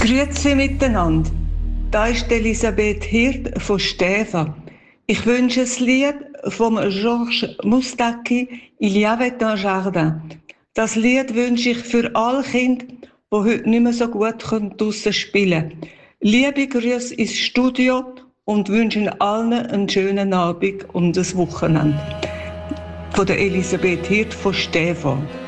Grüezi miteinander. Da ist Elisabeth Hirt von Stäfa. Ich wünsche ein Lied von Georges Moustaki, Il y avait un jardin. Das Lied wünsche ich für alle Kinder, die heute nicht mehr so gut draussen spielen können. Liebe Grüße ins Studio und wünschen allen einen schönen Abend und ein Wochenende. Von der Elisabeth Hirt von Stäfa.